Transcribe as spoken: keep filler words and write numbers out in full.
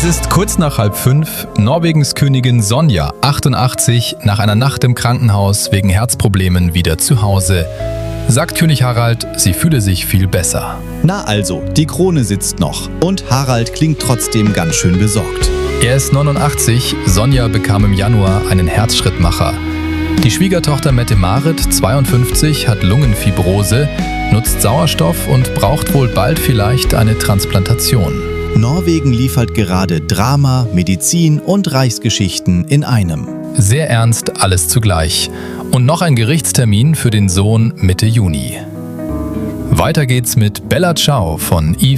ist kurz nach halb fünf. Norwegens Königin Sonja, achtundachtzig, nach einer Nacht im Krankenhaus wegen Herzproblemen wieder zu Hause. Sagt König Harald, sie fühle sich viel besser. Na also, die Krone sitzt noch und Harald klingt trotzdem ganz schön besorgt. Er ist neunundachtzig, Sonja bekam im Januar einen Herzschrittmacher. Die Schwiegertochter Mette-Marit, zweiundfünfzig, hat Lungenfibrose, nutzt Sauerstoff und braucht wohl bald vielleicht eine Transplantation. Norwegen liefert gerade Drama, Medizin und Reichsgeschichten in einem. Sehr ernst, alles zugleich. Und noch ein Gerichtstermin für den Sohn Mitte Juni. Weiter geht's mit Bella Ciao von Yves